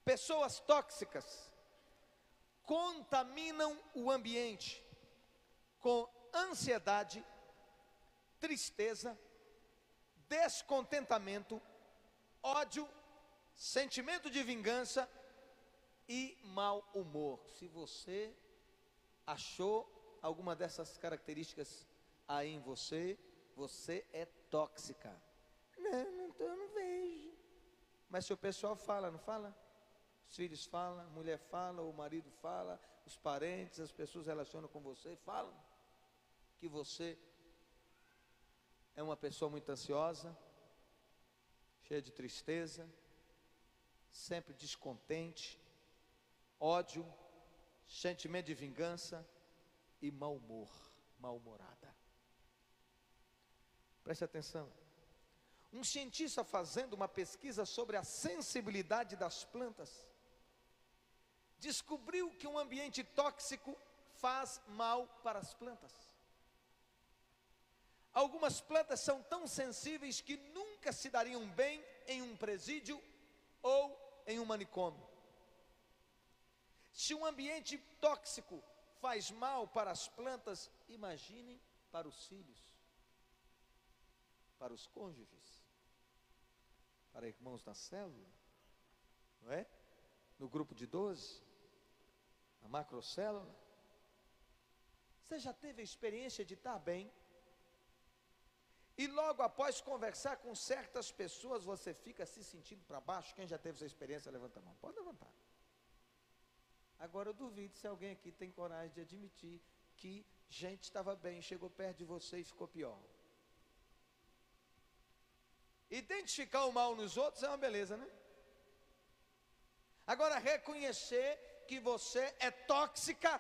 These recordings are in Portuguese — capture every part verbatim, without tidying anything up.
Pessoas tóxicas contaminam o ambiente com ansiedade, tristeza, descontentamento, ódio, sentimento de vingança e mau humor. Se você achou alguma dessas características aí em você, você é tóxica. Não, não tô, eu não vejo. Mas se o pessoal fala, não fala? Os filhos falam, a mulher fala, o marido fala, os parentes, as pessoas relacionam com você, falam que você é uma pessoa muito ansiosa, cheia de tristeza, sempre descontente, ódio, sentimento de vingança e mau humor, mal-humorada. Preste atenção. Um cientista fazendo uma pesquisa sobre a sensibilidade das plantas, descobriu que um ambiente tóxico faz mal para as plantas. Algumas plantas são tão sensíveis que nunca se dariam bem em um presídio ou em um manicômio. Se um ambiente tóxico faz mal para as plantas, imaginem para os filhos, para os cônjuges, para irmãos na célula, não é? No grupo de doze, na macrocélula. Você já teve a experiência de estar bem e logo após conversar com certas pessoas você fica se sentindo para baixo? Quem já teve essa experiência, levanta a mão. Pode levantar. Agora eu duvido se alguém aqui tem coragem de admitir que gente estava bem, chegou perto de você e ficou pior. Identificar o mal nos outros é uma beleza, né? Agora reconhecer que você é tóxica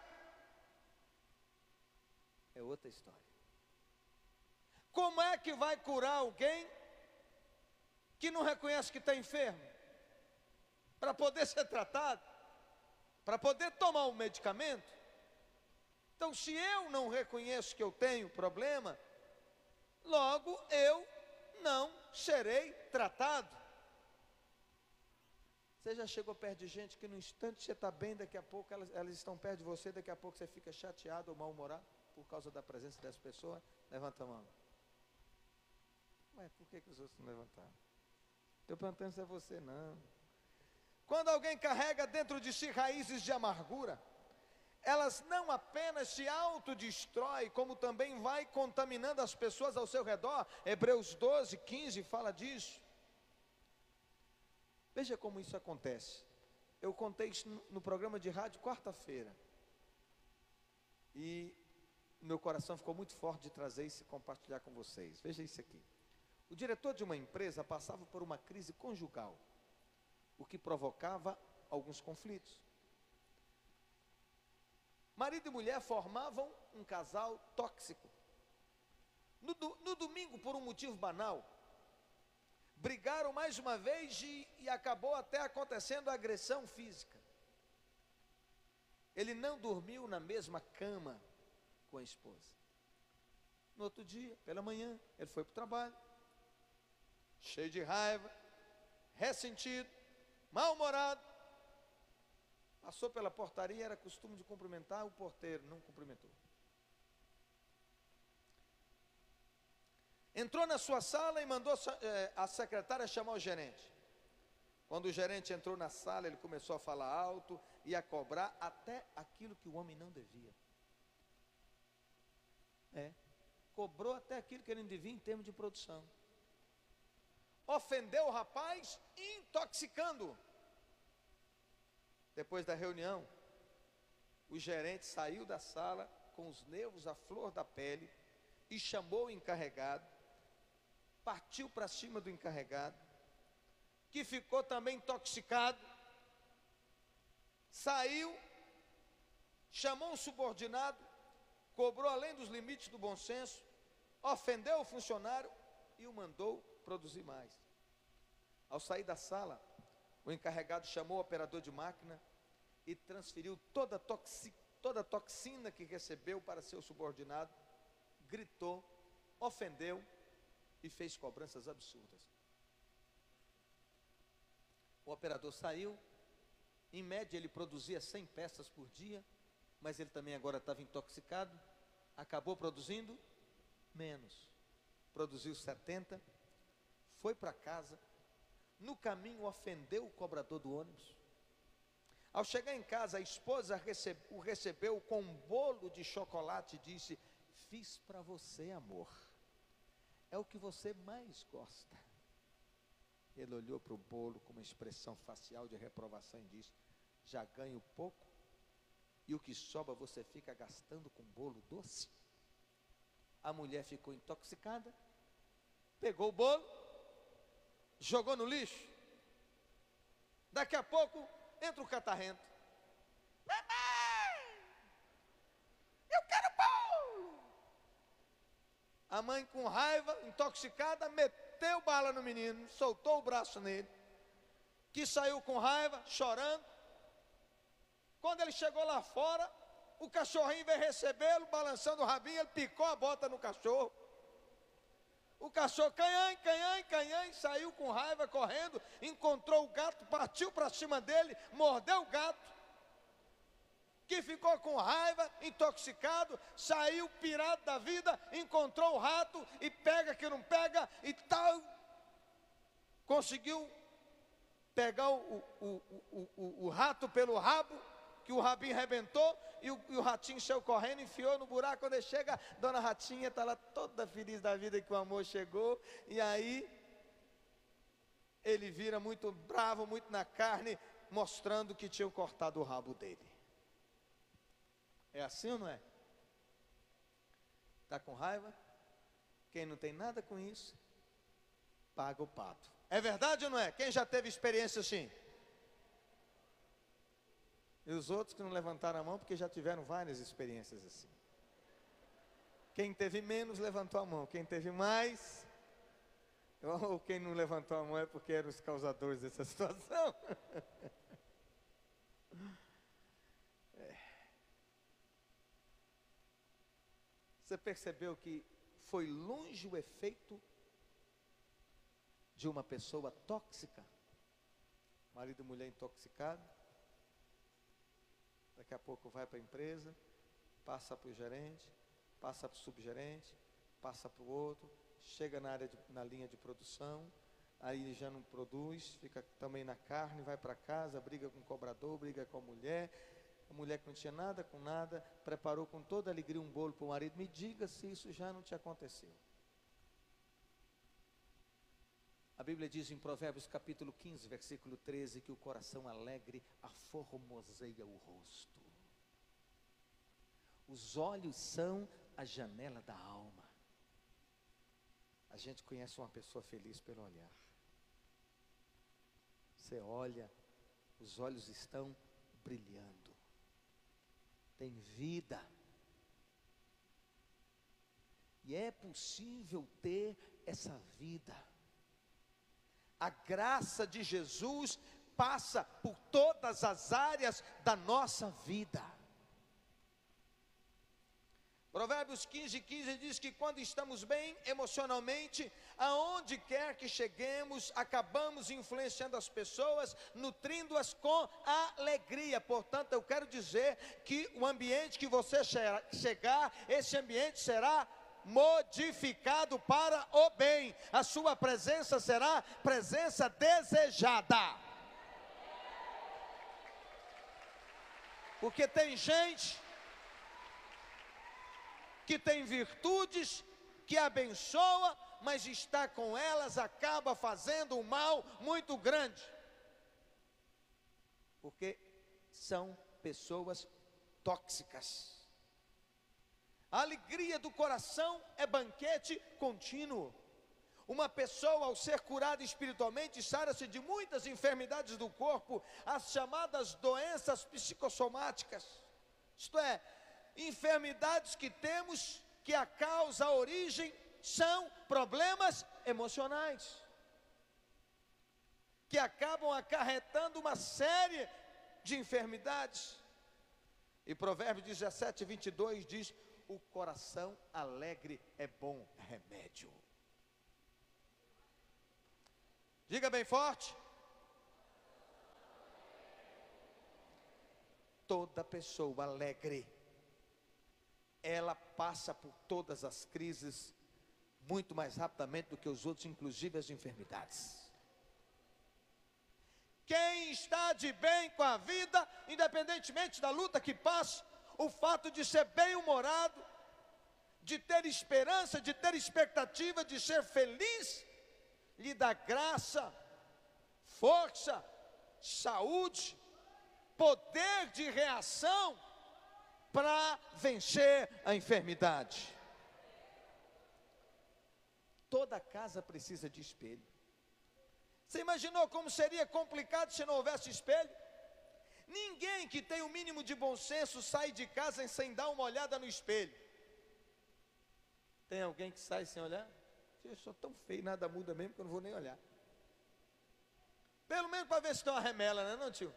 é outra história. Como é que vai curar alguém que não reconhece que está enfermo? Para poder ser tratado, para poder tomar um medicamento. Então, se eu não reconheço que eu tenho problema, logo eu não serei tratado. Você já chegou perto de gente que no instante você está bem, daqui a pouco elas, elas estão perto de você, daqui a pouco você fica chateado ou mal-humorado por causa da presença dessa pessoa? Levanta a mão. Mas por que, que os outros não levantaram? Estou perguntando se é você, não. Quando alguém carrega dentro de si raízes de amargura, elas não apenas se autodestroem, como também vai contaminando as pessoas ao seu redor. Hebreus doze, quinze fala disso. Veja como isso acontece. Eu contei isso no, no programa de rádio quarta-feira. E meu coração ficou muito forte de trazer isso e compartilhar com vocês. Veja isso aqui. O diretor de uma empresa passava por uma crise conjugal, o que provocava alguns conflitos. Marido e mulher formavam um casal tóxico. No, no domingo, por um motivo banal, brigaram mais uma vez e, e acabou até acontecendo agressão física. Ele não dormiu na mesma cama com a esposa. No outro dia, pela manhã, ele foi para o trabalho, cheio de raiva, ressentido, mal-humorado. Passou pela portaria, era costume de cumprimentar o porteiro, não cumprimentou. Entrou na sua sala e mandou a secretária chamar o gerente. Quando o gerente entrou na sala, ele começou a falar alto e a cobrar até aquilo que o homem não devia. É, cobrou até aquilo que ele não devia em termos de produção. Ofendeu o rapaz, intoxicando-o. Depois da reunião, o gerente saiu da sala com os nervos à flor da pele e chamou o encarregado, partiu para cima do encarregado, que ficou também intoxicado, saiu, chamou um subordinado, cobrou além dos limites do bom senso, ofendeu o funcionário e o mandou produzir mais. Ao sair da sala, o encarregado chamou o operador de máquina e transferiu toda a, toxi, toda a toxina que recebeu para seu subordinado, gritou, ofendeu e fez cobranças absurdas. O operador saiu, Em média ele produzia cem peças por dia, mas ele também agora estava intoxicado, acabou produzindo menos, produziu setenta, foi para casa, no caminho ofendeu o cobrador do ônibus. Ao chegar em casa, a esposa recebe, o recebeu com um bolo de chocolate e disse: fiz para você, amor, é o que você mais gosta. Ele olhou para o bolo com uma expressão facial de reprovação e disse: já ganho pouco e o que sobra você fica gastando com bolo doce? A mulher ficou intoxicada, pegou o bolo, jogou no lixo. Daqui a pouco entra o catarrento: mamãe, eu quero bolo. A mãe, com raiva, intoxicada, meteu bala no menino, soltou o braço nele, que saiu com raiva, chorando. Quando ele chegou lá fora, o cachorrinho veio recebê-lo, balançando o rabinho, ele picou a bota no cachorro. O cachorro, canhãe, canhãe, canhãe, saiu com raiva, correndo, encontrou o gato, partiu para cima dele, mordeu o gato, que ficou com raiva, intoxicado, saiu pirado da vida, encontrou o rato, e pega que não pega, e tal, conseguiu pegar o, o, o, o, o rato pelo rabo, que o rabinho arrebentou, e o, e o ratinho saiu correndo, enfiou no buraco. Quando ele chega, dona Ratinha está lá toda feliz da vida que o amor chegou, e aí ele vira muito bravo, muito na carne, mostrando que tinham cortado o rabo dele. É assim ou não é? Está com raiva? Quem não tem nada com isso, paga o pato. É verdade ou não é? Quem já teve experiência assim? E os outros que não levantaram a mão, porque já tiveram várias experiências assim. Quem teve menos, levantou a mão. Quem teve mais, ou quem não levantou a mão é porque eram os causadores dessa situação. É. Você percebeu que foi longe o efeito de uma pessoa tóxica? Marido e mulher intoxicado. Daqui a pouco vai para a empresa, passa para o gerente, passa para o subgerente, passa para o outro, chega na área de, na linha de produção, aí ele já não produz, fica também na carne, vai para casa, briga com o cobrador, briga com a mulher, a mulher que não tinha nada com nada, preparou com toda alegria um bolo para o marido. Me diga se isso já não te aconteceu. A Bíblia diz em Provérbios capítulo quinze, versículo treze, que o coração alegre aformoseia o rosto. Os olhos são a janela da alma. A gente conhece uma pessoa feliz pelo olhar. Você olha, os olhos estão brilhando. Tem vida. E é possível ter essa vida. A graça de Jesus passa por todas as áreas da nossa vida. Provérbios quinze, quinze diz que quando estamos bem emocionalmente, aonde quer que cheguemos, acabamos influenciando as pessoas, nutrindo-as com alegria. Portanto, eu quero dizer que o ambiente que você chegar, esse ambiente será modificado para o bem. A sua presença será presença desejada. Porque tem gente que tem virtudes, que abençoa, mas está com elas, acaba fazendo um mal muito grande. Porque são pessoas tóxicas. A alegria do coração é banquete contínuo. Uma pessoa, ao ser curada espiritualmente, sara-se de muitas enfermidades do corpo, as chamadas doenças psicossomáticas. Isto é, enfermidades que temos, que a causa, a origem, são problemas emocionais, que acabam acarretando uma série de enfermidades. E Provérbios dezessete, vinte e dois diz: o coração alegre é bom remédio. Diga bem forte. toda pessoa alegre, ela passa por todas as crises muito mais rapidamente do que os outros, inclusive as enfermidades. Quem está de bem com a vida, independentemente da luta que passa, o fato de ser bem-humorado, de ter esperança, de ter expectativa, de ser feliz, lhe dá graça, força, saúde, poder de reação para vencer a enfermidade. Toda casa precisa de espelho. Você imaginou como seria complicado se não houvesse espelho? Ninguém que tem o mínimo de bom senso sai de casa sem dar uma olhada no espelho. Tem alguém que sai sem olhar? Eu sou tão feio, nada muda mesmo que eu não vou nem olhar. Pelo menos para ver se tem uma remela, né, não, tio?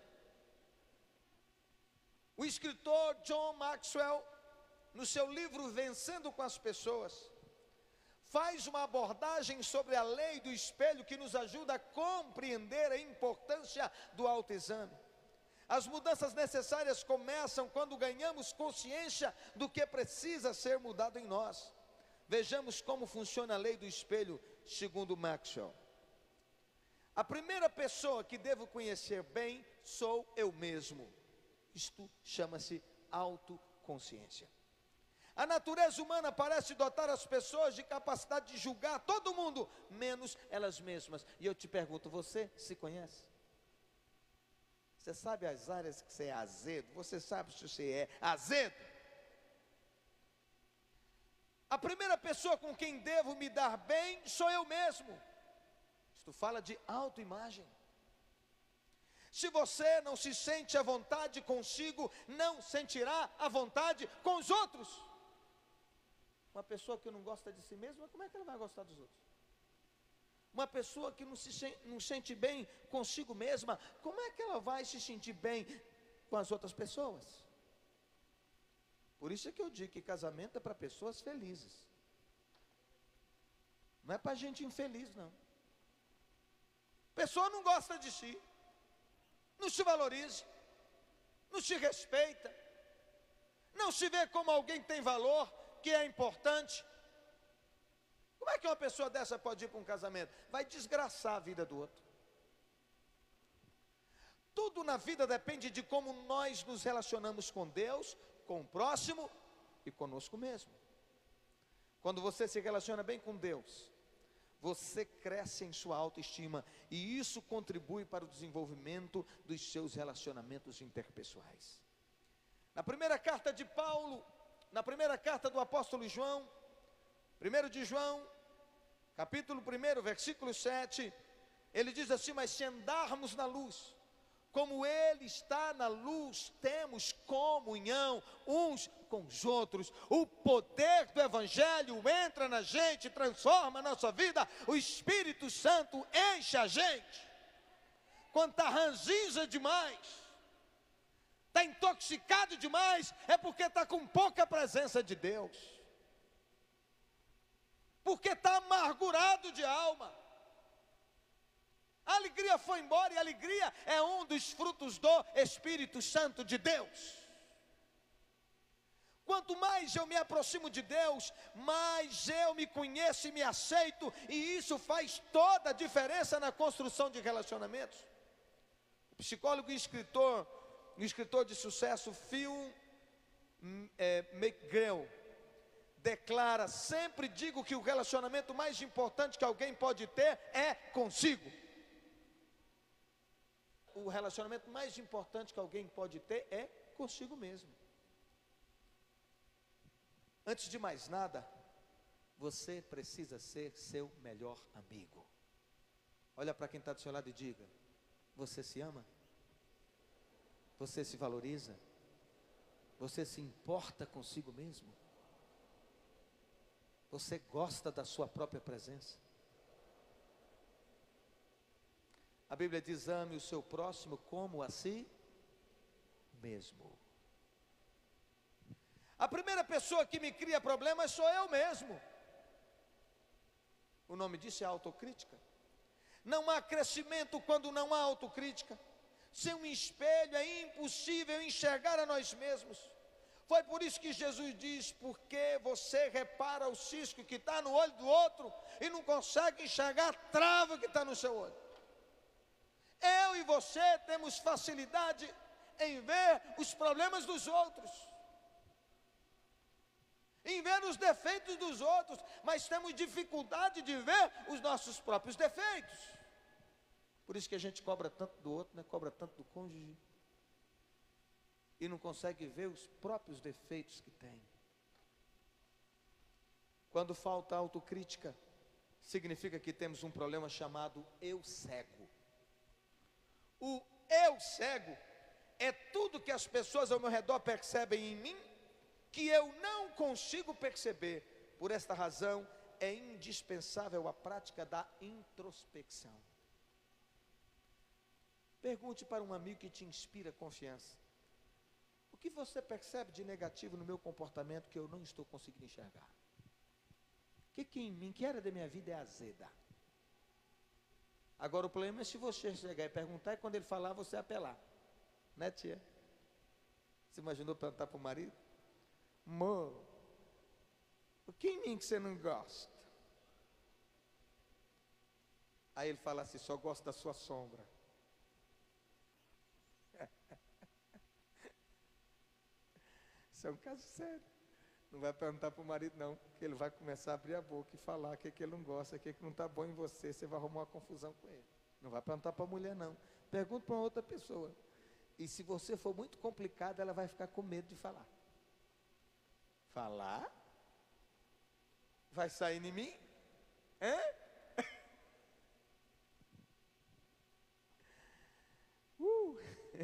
O escritor John Maxwell, no seu livro Vencendo com as Pessoas, faz uma abordagem sobre a lei do espelho que nos ajuda a compreender a importância do autoexame. As mudanças necessárias começam quando ganhamos consciência do que precisa ser mudado em nós. Vejamos como funciona a lei do espelho, segundo Maxwell. A primeira pessoa que devo conhecer bem sou eu mesmo. Isto chama-se autoconsciência. A natureza humana parece dotar as pessoas de capacidade de julgar todo mundo, menos elas mesmas. E eu te pergunto, você se conhece? Você sabe as áreas que você é azedo? Você sabe se você é azedo? A primeira pessoa com quem devo me dar bem sou eu mesmo. Isto fala de autoimagem. Se você não se sente à vontade consigo, não sentirá à vontade com os outros. Uma pessoa que não gosta de si mesma, como é que ela vai gostar dos outros? Uma pessoa que não se não sente bem consigo mesma, como é que ela vai se sentir bem com as outras pessoas? Por isso é que eu digo que casamento é para pessoas felizes. Não é para gente infeliz, não. Pessoa não gosta de si, não se valoriza, não se respeita, não se vê como alguém que tem valor, que é importante. Como é que uma pessoa dessa pode ir para um casamento? Vai desgraçar a vida do outro. Tudo na vida depende de como nós nos relacionamos com Deus, com o próximo e conosco mesmo. Quando você se relaciona bem com Deus, você cresce em sua autoestima e isso contribui para o desenvolvimento dos seus relacionamentos interpessoais. Na primeira carta de Paulo, na primeira carta do apóstolo João, primeiro de João, capítulo um, versículo sete, ele diz assim: mas se andarmos na luz, como Ele está na luz, temos comunhão uns com os outros. O poder do Evangelho entra na gente, transforma a nossa vida. O Espírito Santo enche a gente. Quando está ranzinza demais, está intoxicado demais, é porque está com pouca presença de Deus, porque está amargurado de alma. A alegria foi embora, e a alegria é um dos frutos do Espírito Santo de Deus. Quanto mais eu me aproximo de Deus, mais eu me conheço e me aceito, e isso faz toda a diferença na construção de relacionamentos. O psicólogo e escritor, um escritor de sucesso, Phil é, McGraw, declara: sempre digo que o relacionamento mais importante que alguém pode ter é consigo. O relacionamento mais importante que alguém pode ter é consigo mesmo. Antes de mais nada, você precisa ser seu melhor amigo. Olha para quem está do seu lado e diga: você se ama? Você se valoriza? Você se importa consigo mesmo? Você gosta da sua própria presença? A Bíblia diz: ame o seu próximo como a si mesmo. A primeira pessoa que me cria problemas sou eu mesmo. O nome disso é autocrítica. Não há crescimento quando não há autocrítica. sem um espelho é impossível enxergar a nós mesmos. Foi por isso que Jesus diz: porque você repara o cisco que está no olho do outro e não consegue enxergar a trava que está no seu olho. Eu e você temos facilidade em ver os problemas dos outros, em ver os defeitos dos outros, mas temos dificuldade de ver os nossos próprios defeitos. Por isso que a gente cobra tanto do outro, né? Cobra tanto do cônjuge, e não consegue ver os próprios defeitos que tem. Quando falta autocrítica, significa que temos um problema chamado eu cego. O eu cego é tudo que as pessoas ao meu redor percebem em mim, que eu não consigo perceber. Por esta razão, é indispensável a prática da introspecção. Pergunte para um amigo que te inspira confiança: o que você percebe de negativo no meu comportamento que eu não estou conseguindo enxergar? O que, que em mim, que área da minha vida é azeda? Agora o problema é se você chegar e perguntar, e quando ele falar, você apelar. Né, tia? Você imaginou perguntar para o marido? Amor, o que em mim que você não gosta? Aí ele fala assim: só gosto da sua sombra. Isso é um caso sério. Não vai perguntar para o marido não, porque ele vai começar a abrir a boca e falar o que, que ele não gosta, o que, que não está bom em você. Você vai arrumar uma confusão com ele. Não vai perguntar para a mulher não. Pergunta para outra pessoa. E se você for muito complicado, ela vai ficar com medo de falar. Falar? Vai sair em mim? É? uh.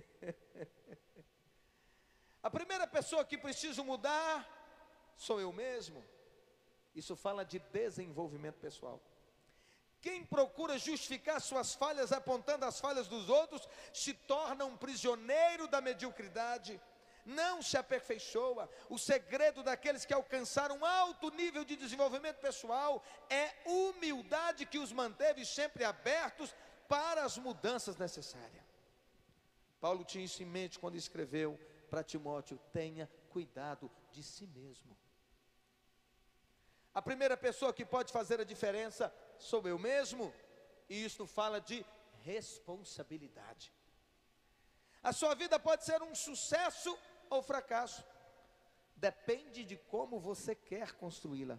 A primeira pessoa que preciso mudar sou eu mesmo. Isso fala de desenvolvimento pessoal. Quem procura justificar suas falhas apontando as falhas dos outros se torna um prisioneiro da mediocridade, não se aperfeiçoa. O segredo daqueles que alcançaram um alto nível de desenvolvimento pessoal é humildade que os manteve sempre abertos para as mudanças necessárias. Paulo tinha isso em mente quando escreveu para Timóteo: tenha cuidado de si mesmo. A primeira pessoa que pode fazer a diferença sou eu mesmo, e isto fala de responsabilidade. A sua vida pode ser um sucesso ou fracasso, depende de como você quer construí-la.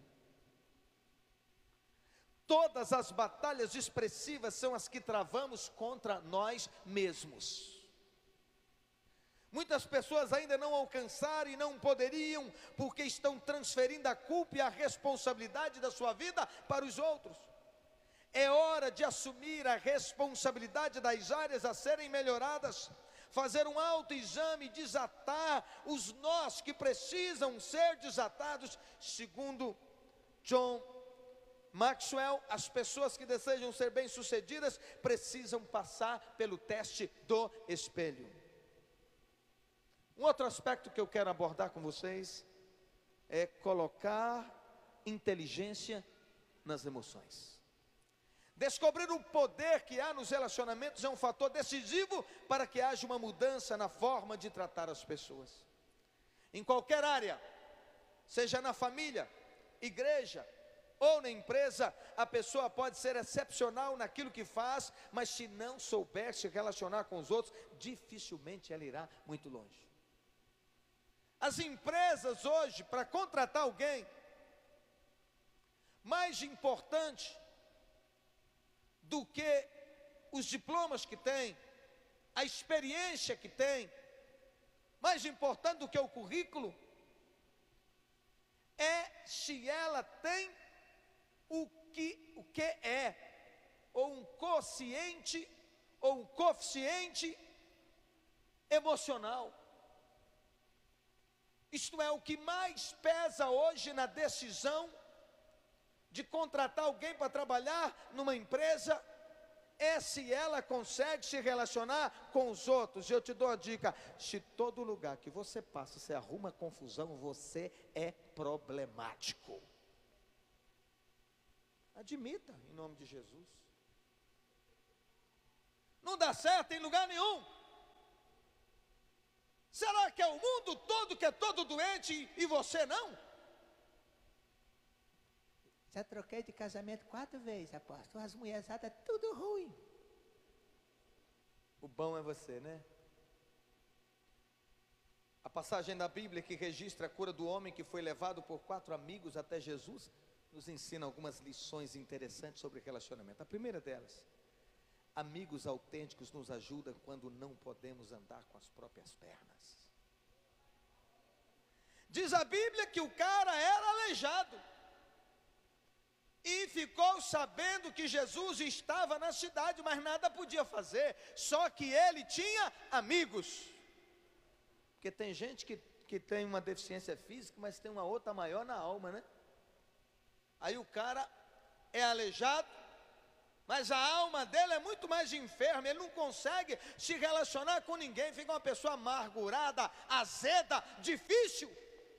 Todas as batalhas expressivas são as que travamos contra nós mesmos. Muitas pessoas ainda não alcançaram e não poderiam, porque estão transferindo a culpa e a responsabilidade da sua vida para os outros. É hora de assumir a responsabilidade das áreas a serem melhoradas, fazer um autoexame, desatar os nós que precisam ser desatados. Segundo John Maxwell, as pessoas que desejam ser bem-sucedidas precisam passar pelo teste do espelho. Um outro aspecto que eu quero abordar com vocês é colocar inteligência nas emoções. Descobrir o poder que há nos relacionamentos é um fator decisivo para que haja uma mudança na forma de tratar as pessoas. Em qualquer área, seja na família, igreja ou na empresa, a pessoa pode ser excepcional naquilo que faz, mas se não souber se relacionar com os outros, dificilmente ela irá muito longe. As empresas hoje, para contratar alguém, mais importante do que os diplomas que tem, a experiência que tem, mais importante do que o currículo, é se ela tem o que, o que é, ou um quociente, ou um coeficiente emocional. Isto é, o que mais pesa hoje na decisão de contratar alguém para trabalhar numa empresa é se ela consegue se relacionar com os outros. Eu te dou a dica: se todo lugar que você passa, você arruma confusão, você é problemático. Admita, em nome de Jesus. Não dá certo em lugar nenhum. mundo todo que é todo doente e você não? Já troquei de casamento quatro vezes, apóstolo. As mulherzadas, tudo ruim. O bom é você, né? A passagem da Bíblia que registra a cura do homem que foi levado por quatro amigos até Jesus nos ensina algumas lições interessantes sobre relacionamento. A primeira delas: amigos autênticos nos ajudam quando não podemos andar com as próprias pernas. Diz a Bíblia que o cara era aleijado e ficou sabendo que Jesus estava na cidade, mas nada podia fazer, só que ele tinha amigos. Porque tem gente que, que tem uma deficiência física, mas tem uma outra maior na alma, né? Aí o cara é aleijado, mas a alma dele é muito mais enferma, ele não consegue se relacionar com ninguém, fica uma pessoa amargurada, azeda, difícil.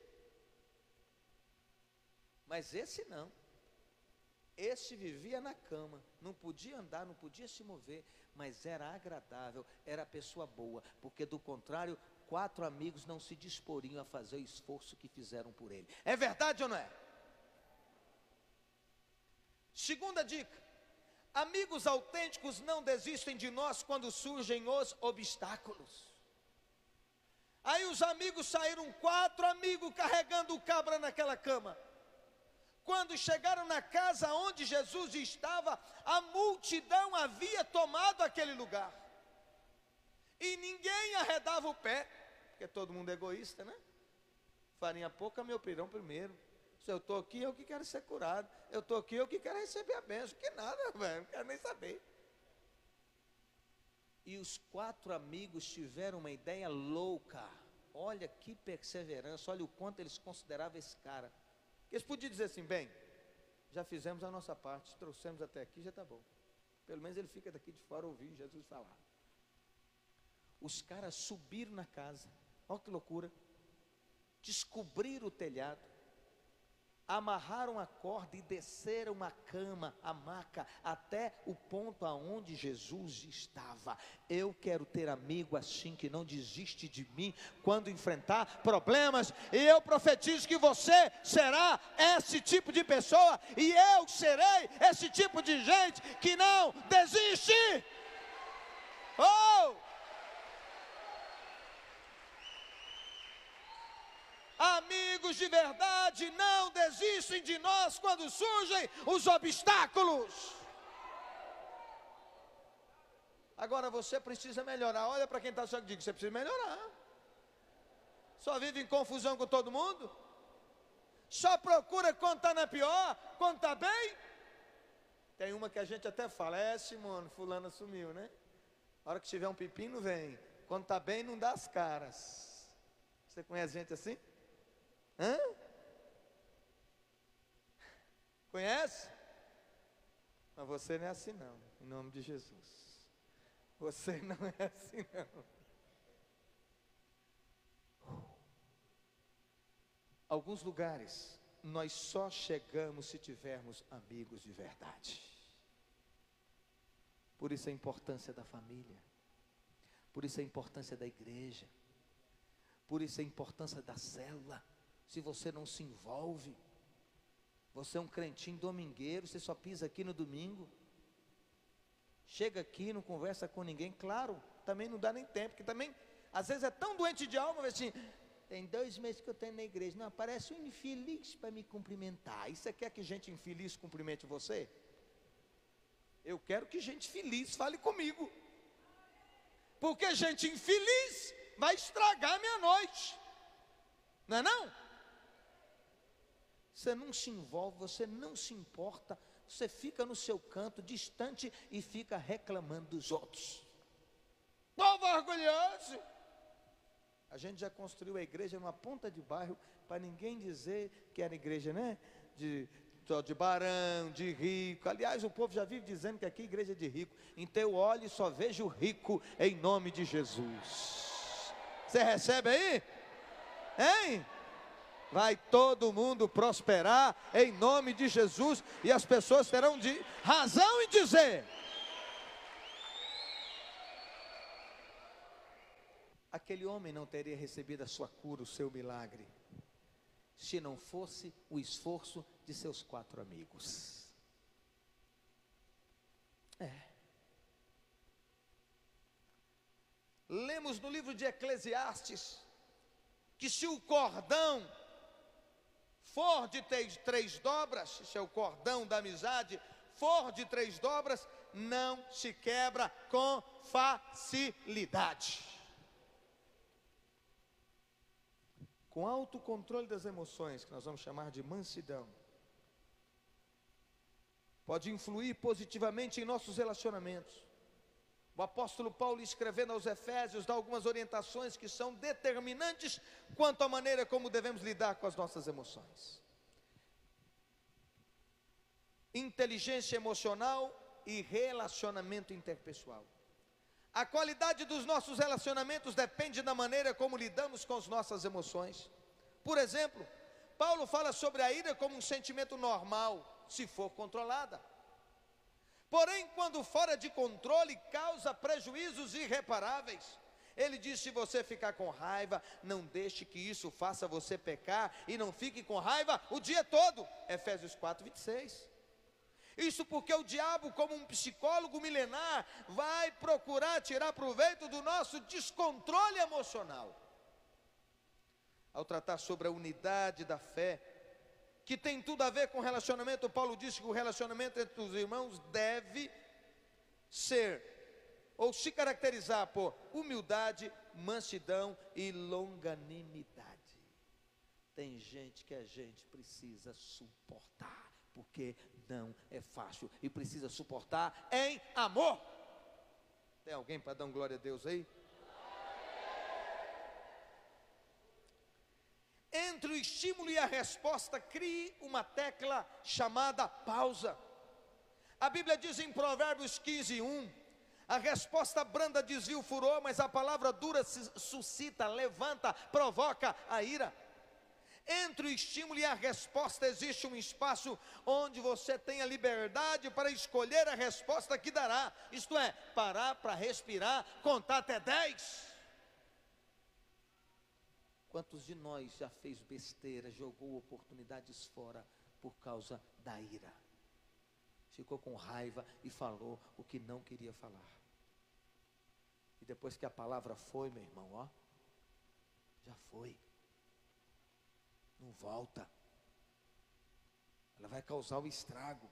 Mas esse não. Esse vivia na cama, não podia andar, não podia se mover, mas era agradável, era pessoa boa, porque do contrário, quatro amigos não se disporiam a fazer o esforço que fizeram por ele. É verdade ou não é? Segunda dica: amigos autênticos não desistem de nós quando surgem os obstáculos. Aí os amigos saíram, quatro amigos carregando o cabra naquela cama. Quando chegaram na casa onde Jesus estava, a multidão havia tomado aquele lugar. E ninguém arredava o pé, porque todo mundo é egoísta, né? Farinha pouca, meu pirão primeiro. Se eu estou aqui, eu que quero ser curado. Eu estou aqui, eu que quero receber a bênção. Que nada, velho, não quero nem saber. E os quatro amigos tiveram uma ideia louca. Olha que perseverança, olha o quanto eles consideravam esse cara. Eles podiam dizer assim: bem, já fizemos a nossa parte, trouxemos até aqui, já está bom. Pelo menos ele fica daqui de fora ouvindo Jesus falar. Os caras subiram na casa, olha que loucura, descobriram o telhado, amarraram a corda e desceram a cama, a maca, até o ponto aonde Jesus estava. Eu quero ter amigo assim, que não desiste de mim quando enfrentar problemas, e eu profetizo que você será esse tipo de pessoa, e eu serei esse tipo de gente que não desiste. Oh! Amigos de verdade não desistem de nós quando surgem os obstáculos. Agora você precisa melhorar. Olha para quem está só que diga: você precisa melhorar. Só vive em confusão com todo mundo? Só procura quando está na pior, quando está bem? Tem uma que a gente até fala: é, Simone, fulano sumiu, né? A hora que tiver um pepino, vem. Quando está bem, não dá as caras. Você conhece gente assim? Hã? Conhece? Mas você não é assim não, em nome de Jesus. Você não é assim não. Alguns lugares nós só chegamos se tivermos amigos de verdade. Por isso a importância da família, por isso a importância da igreja, por isso a importância da célula. Se você não se envolve, você é um crentinho domingueiro, você só pisa aqui no domingo, chega aqui, não conversa com ninguém, claro, também não dá nem tempo, porque também, às vezes é tão doente de alma, assim, tem dois meses que eu tenho na igreja, não aparece um infeliz para me cumprimentar. E você quer que gente infeliz cumprimente você? Eu quero que gente feliz fale comigo, porque gente infeliz vai estragar minha noite, não é não? Você não se envolve, você não se importa, você fica no seu canto, distante, e fica reclamando dos outros. Povo orgulhoso! A gente já construiu a igreja numa ponta de bairro, para ninguém dizer que era igreja, né? De, de barão, de rico. Aliás, o povo já vive dizendo que aqui é igreja de rico. Então eu olho e só vejo rico em nome de Jesus. Você recebe aí? Hein? Vai todo mundo prosperar em nome de Jesus, e as pessoas terão de razão em dizer. aquele homem não teria recebido a sua cura, o seu milagre, se não fosse o esforço de seus quatro amigos. É. Lemos no livro de Eclesiastes que se o cordão for de três, três dobras, se é o cordão da amizade, for de três dobras, não se quebra com facilidade. Com autocontrole das emoções, que nós vamos chamar de mansidão, pode influir positivamente em nossos relacionamentos. O apóstolo Paulo, escrevendo aos Efésios, dá algumas orientações que são determinantes quanto à maneira como devemos lidar com as nossas emoções. Inteligência emocional e relacionamento interpessoal. A qualidade dos nossos relacionamentos depende da maneira como lidamos com as nossas emoções. Por exemplo, Paulo fala sobre a ira como um sentimento normal, se for controlada. Porém, quando fora de controle, causa prejuízos irreparáveis. Ele diz: se você ficar com raiva, não deixe que isso faça você pecar, e não fique com raiva o dia todo. Efésios quatro, vinte e seis. Isso porque o diabo, como um psicólogo milenar, vai procurar tirar proveito do nosso descontrole emocional. Ao tratar sobre a unidade da fé, que tem tudo a ver com relacionamento, Paulo disse que o relacionamento entre os irmãos deve ser, ou se caracterizar por humildade, mansidão e longanimidade. Tem gente que a gente precisa suportar, porque não é fácil, e precisa suportar em amor. Tem alguém para dar um glória a Deus aí? Entre o estímulo e a resposta, crie uma tecla chamada pausa. A Bíblia diz em Provérbios quinze, um: a resposta branda desvia o furor, mas a palavra dura suscita, levanta, provoca a ira. Entre o estímulo e a resposta existe um espaço onde você tem a liberdade para escolher a resposta que dará. Isto é, parar para respirar, contar até dez. Quantos de nós já fez besteira, jogou oportunidades fora por causa da ira? Ficou com raiva e falou o que não queria falar. E depois que a palavra foi, meu irmão, ó, já foi. Não volta. Ela vai causar o estrago.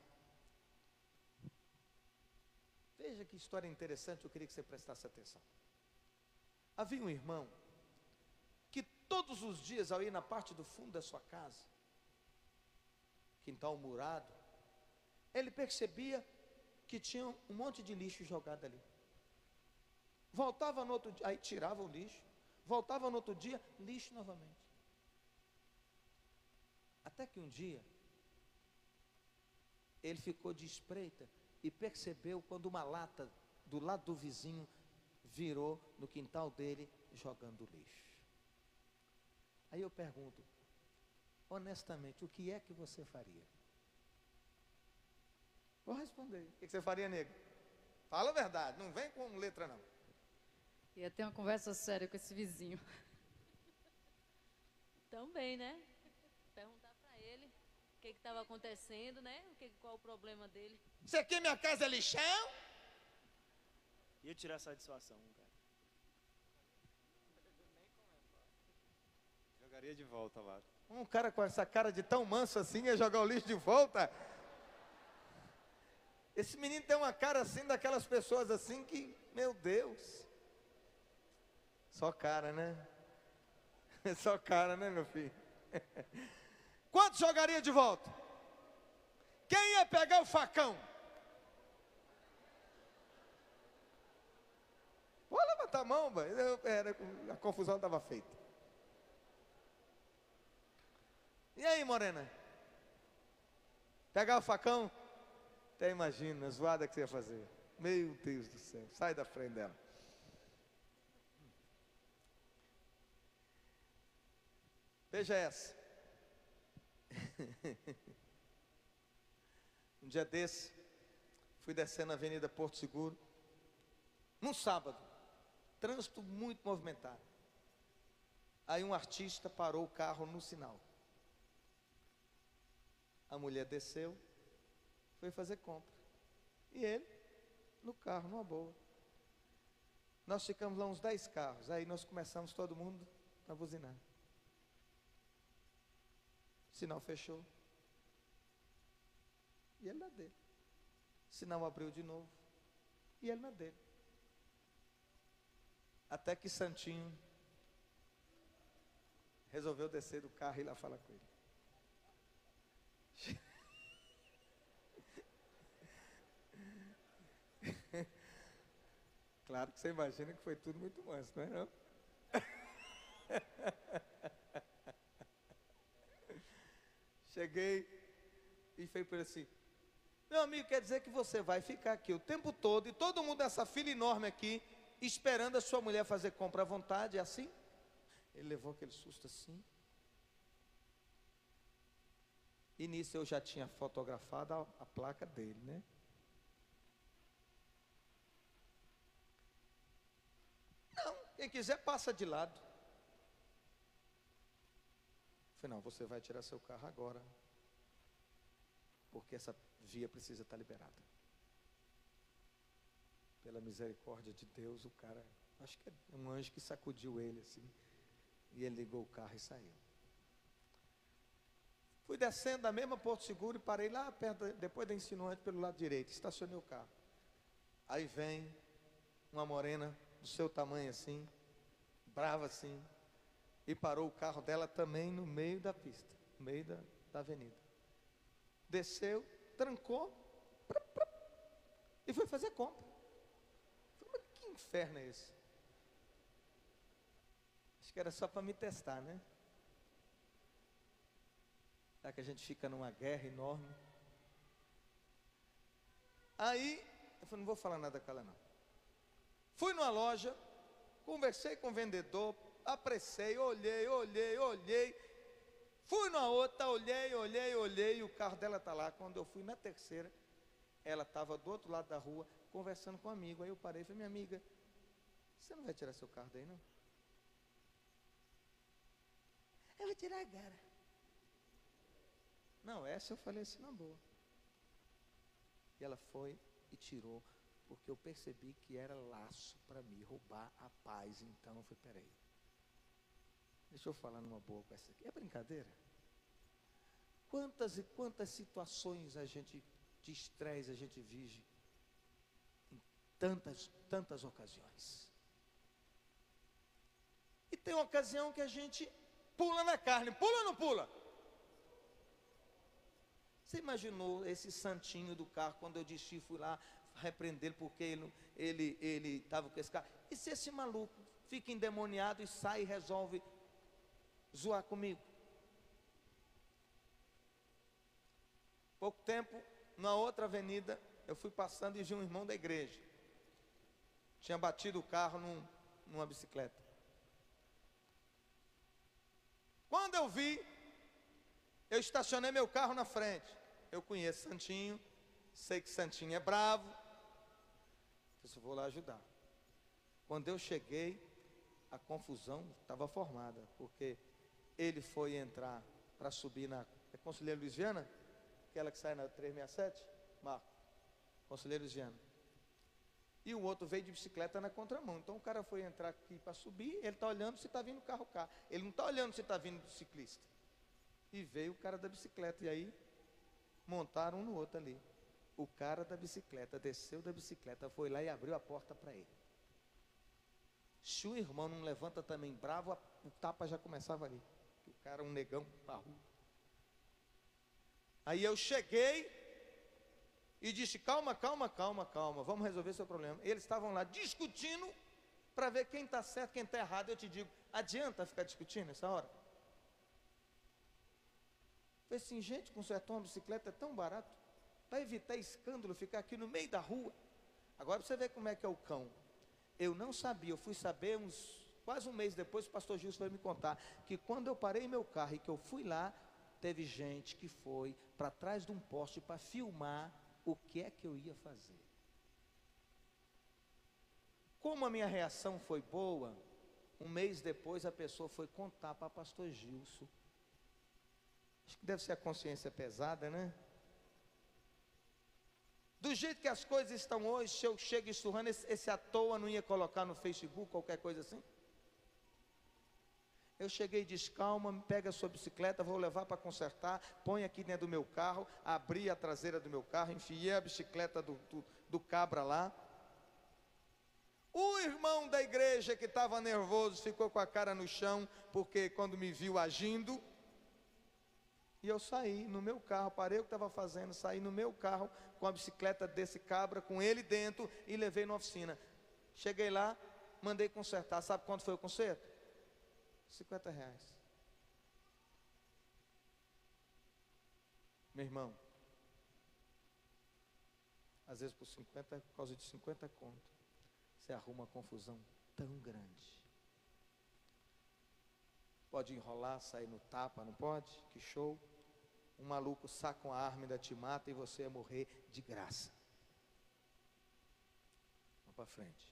Veja que história interessante, eu queria que você prestasse atenção. Havia um irmão que todos os dias, ao ir na parte do fundo da sua casa, quintal murado, ele percebia que tinha um monte de lixo jogado ali. Voltava no outro dia, aí tirava o lixo, voltava no outro dia, lixo novamente. Até que um dia, ele ficou de espreita e percebeu quando uma lata do lado do vizinho virou no quintal dele jogando lixo. Aí eu pergunto, honestamente, o que é que você faria? Vou responder. O que você faria, nego? Fala a verdade, não vem com letra não. Ia ter uma conversa séria com esse vizinho. Também, né? Perguntar para ele o que estava acontecendo, né? O que, qual o problema dele. Isso aqui minha casa é lixão? Ia tirar satisfação, cara. Jogaria de volta lá. Um cara com essa cara de tão manso assim ia jogar o lixo de volta? Esse menino tem uma cara assim, daquelas pessoas assim que, meu Deus. Só cara, né? Só cara, né, meu filho? Quanto jogaria de volta? Quem ia pegar o facão? Pode levantar a mão, eu, era, a confusão estava feita. E aí, morena? Pegar o facão? Até imagina a zoada que você ia fazer. Meu Deus do céu, sai da frente dela. Veja essa. Um dia desse, fui descendo a Avenida Porto Seguro, num sábado, trânsito muito movimentado. Aí um artista parou o carro no sinal. A mulher desceu, foi fazer compra. E ele, no carro, numa boa. Nós ficamos lá uns dez carros. Aí nós começamos todo mundo a buzinar. O sinal fechou. E ele na dele. O sinal abriu de novo. E ele na dele. Até que Santinho resolveu descer do carro e ir lá falar com ele. Claro que você imagina que foi tudo muito manso, não é não? Cheguei e falei para ele assim: meu amigo, quer dizer que você vai ficar aqui o tempo todo e todo mundo nessa fila enorme aqui esperando a sua mulher fazer compra à vontade, é assim? Ele levou aquele susto assim. E nisso eu já tinha fotografado a, a placa dele, né? Não, quem quiser passa de lado. Eu falei, não, você vai tirar seu carro agora, porque essa via precisa estar liberada. Pela misericórdia de Deus, o cara, acho que é um anjo que sacudiu ele assim, e ele ligou o carro e saiu. Fui descendo da mesma Porto Seguro e parei lá perto, depois da Insinuante, pelo lado direito, estacionei o carro. Aí vem uma morena do seu tamanho assim, brava assim, e parou o carro dela também no meio da pista, no meio da, da avenida. Desceu, trancou, prá, prá, e foi fazer compra. Falei, mas que inferno é esse? Acho que era só para me testar, né? Será que a gente fica numa guerra enorme? Aí, eu falei, não vou falar nada com ela não. Fui numa loja, conversei com o vendedor, apressei, olhei, olhei, olhei. Fui numa outra, olhei, olhei, olhei, e o carro dela está lá. Quando eu fui na terceira, ela estava do outro lado da rua, conversando com um amigo. Aí eu parei e falei, minha amiga, você não vai tirar seu carro daí não? Eu vou tirar agora. Não, essa eu falei assim, na boa. E ela foi e tirou, porque eu percebi que era laço para me roubar a paz. Então eu falei, peraí, deixa eu falar numa boa com essa aqui. É brincadeira? Quantas e quantas situações a gente, de estresse, a gente vive em tantas, tantas ocasiões. E tem uma ocasião que a gente pula na carne, pula ou não pula? Você imaginou esse santinho do carro, quando eu desci, fui lá repreender porque ele ele ele estava com esse carro. E se esse maluco fica endemoniado e sai e resolve zoar comigo? Pouco tempo, na outra avenida, eu fui passando e vi um irmão da igreja. Tinha batido o carro num, numa bicicleta. Quando eu vi, eu estacionei meu carro na frente. Eu conheço Santinho, sei que Santinho é bravo. Eu vou lá ajudar. Quando eu cheguei, a confusão estava formada, porque ele foi entrar para subir na é Conselheiro Luiz Viana, aquela que sai na trezentos e sessenta e sete, Marco, Conselheiro Luiz Viana. E o outro veio de bicicleta na contramão. Então o cara foi entrar aqui para subir, ele está olhando se está vindo carro cá. Ele não está olhando se está vindo ciclista. E veio o cara da bicicleta, e aí montaram um no outro ali. O cara da bicicleta desceu da bicicleta, foi lá e abriu a porta para ele. Se o irmão não levanta também bravo, o tapa já começava ali. O cara, um negão, parrudo. Aí eu cheguei e disse, calma, calma, calma, calma, vamos resolver seu problema. Eles estavam lá discutindo para ver quem está certo, quem está errado. Eu te digo, adianta ficar discutindo nessa hora? Eu falei assim, gente, consertar uma bicicleta é tão barato, para evitar escândalo, ficar aqui no meio da rua. Agora você vê como é que é o cão. Eu não sabia, eu fui saber uns, quase um mês depois, o pastor Gilson foi me contar, que quando eu parei meu carro e que eu fui lá, teve gente que foi para trás de um poste para filmar o que é que eu ia fazer. Como a minha reação foi boa, um mês depois a pessoa foi contar para pastor Gilson. Acho que deve ser a consciência pesada, né? Do jeito que as coisas estão hoje, se eu chego esturrando, esse, esse à toa não ia colocar no Facebook, qualquer coisa assim? Eu cheguei e disse, calma, pega a sua bicicleta, vou levar para consertar, põe aqui dentro do meu carro, abri a traseira do meu carro, enfiei a bicicleta do, do, do cabra lá. O irmão da igreja que estava nervoso, ficou com a cara no chão, porque quando me viu agindo, e eu saí no meu carro, parei o que estava fazendo, saí no meu carro, com a bicicleta desse cabra, com ele dentro, e levei na oficina. Cheguei lá, mandei consertar, sabe quanto foi o conserto? cinquenta reais. Meu irmão, às vezes por cinquenta, por causa de cinquenta conto, você arruma uma confusão tão grande. Pode enrolar, sair no tapa, não pode? Que show. Um maluco saca uma arma e ainda te mata e você ia morrer de graça. Vamos para frente.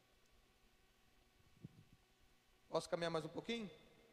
Posso caminhar mais um pouquinho?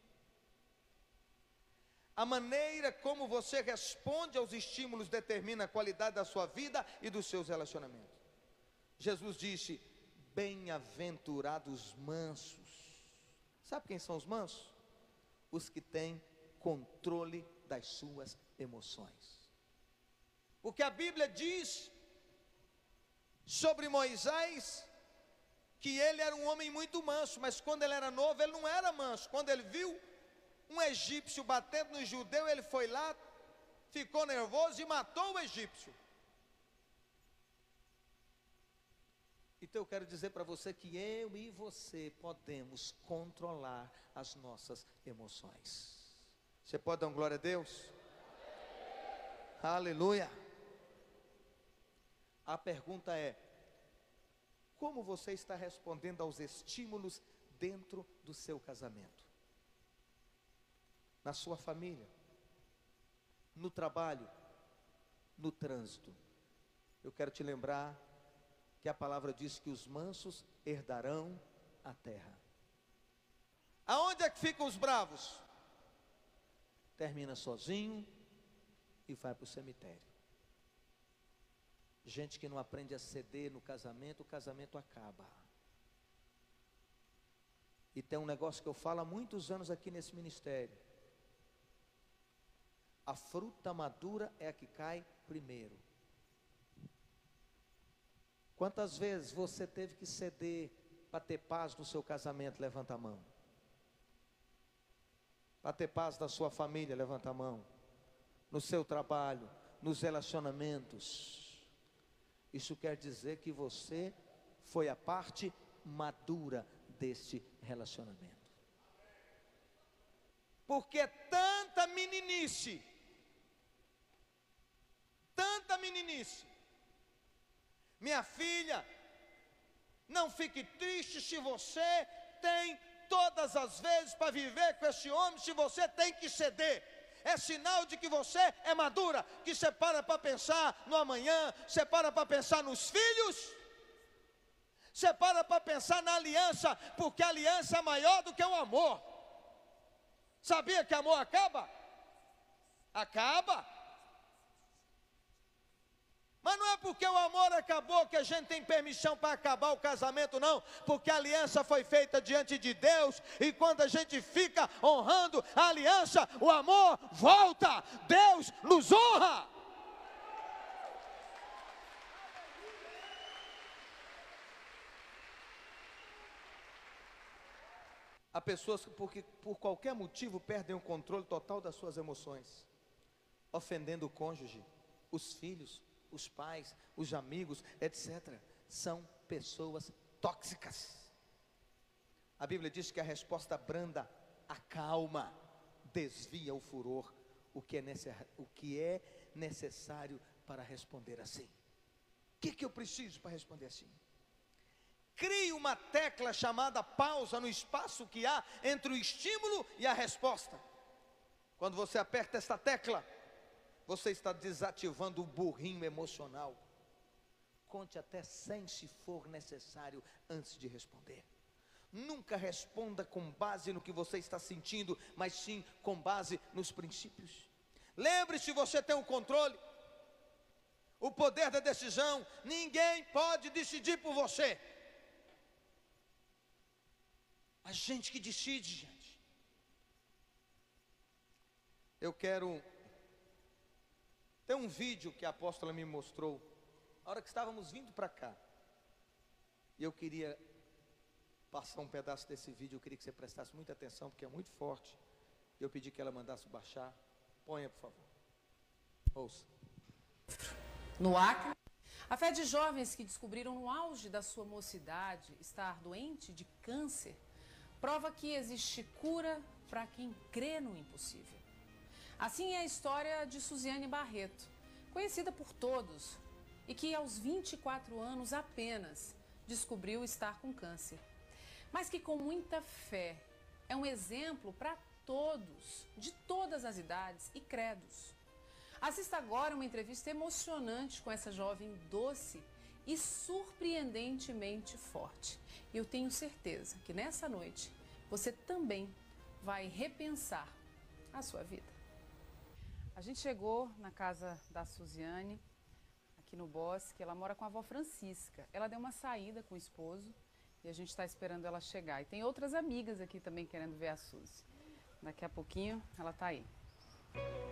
A maneira como você responde aos estímulos determina a qualidade da sua vida e dos seus relacionamentos. Jesus disse, bem-aventurados mansos. Sabe quem são os mansos? Os que têm controle das suas emoções. Porque a Bíblia diz sobre Moisés que ele era um homem muito manso, mas quando ele era novo ele não era manso. Quando ele viu um egípcio batendo no judeu, ele foi lá, ficou nervoso e matou o egípcio. Então eu quero dizer para você que eu e você podemos controlar as nossas emoções. Você pode dar uma glória a Deus? Aleluia. A pergunta é, como você está respondendo aos estímulos dentro do seu casamento? Na sua família, no trabalho, no trânsito. Eu quero te lembrar que a palavra diz que os mansos herdarão a terra. Aonde é que ficam os bravos? Termina sozinho e vai para o cemitério. Gente que não aprende a ceder no casamento, o casamento acaba. E tem um negócio que eu falo há muitos anos aqui nesse ministério. A fruta madura é a que cai primeiro. Quantas vezes você teve que ceder para ter paz no seu casamento? Levanta a mão. Para ter paz na sua família? Levanta a mão. No seu trabalho, nos relacionamentos. Isso quer dizer que você foi a parte madura deste relacionamento. Porque tanta meninice, tanta meninice. Minha filha, não fique triste se você tem todas as vezes para viver com esse homem, se você tem que ceder. É sinal de que você é madura, que você para para pensar no amanhã, você para para pensar nos filhos, você para para pensar na aliança, porque a aliança é maior do que o amor. Sabia que amor acaba? Acaba. Mas não é porque o amor acabou que a gente tem permissão para acabar o casamento, não. Porque a aliança foi feita diante de Deus. E quando a gente fica honrando a aliança, o amor volta. Deus nos honra. Há pessoas que porque, por qualquer motivo perdem o controle total das suas emoções. Ofendendo o cônjuge, os filhos, os pais, os amigos, etcétera. São pessoas tóxicas. A Bíblia diz que a resposta branda acalma, desvia o furor, o que é, necess... o que é necessário para responder assim. O que, que eu preciso para responder assim? Crie uma tecla chamada pausa no espaço que há entre o estímulo e a resposta. Quando você aperta esta tecla, você está desativando o burrinho emocional. conte até cem se for necessário antes de responder. Nunca responda com base no que você está sentindo, mas sim com base nos princípios. Lembre-se, você tem o controle, o poder da decisão. Ninguém pode decidir por você. A gente que decide, gente. Eu quero... Tem um vídeo que a apóstola me mostrou, a hora que estávamos vindo para cá. E eu queria passar um pedaço desse vídeo, eu queria que você prestasse muita atenção, porque é muito forte. Eu pedi que ela mandasse baixar. Ponha, por favor. Ouça. No Acre, a fé de jovens que descobriram no auge da sua mocidade estar doente de câncer prova que existe cura para quem crê no impossível. Assim é a história de Suziane Barreto, conhecida por todos, e que aos vinte e quatro anos apenas descobriu estar com câncer. Mas que com muita fé é um exemplo para todos, de todas as idades e credos. Assista agora uma entrevista emocionante com essa jovem doce e surpreendentemente forte. Eu tenho certeza que nessa noite você também vai repensar a sua vida. A gente chegou na casa da Suziane, aqui no Bosque. Ela mora com a avó Francisca. Ela deu uma saída com o esposo e a gente está esperando ela chegar. E tem outras amigas aqui também querendo ver a Suzy. Daqui a pouquinho ela está aí.